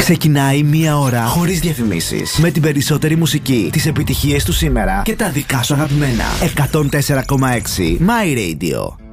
Ξεκινάει μία ώρα χωρίς διαφημίσεις, με την περισσότερη μουσική, τις επιτυχίες του σήμερα και τα δικά σου αγαπημένα. 104,6 My Radio.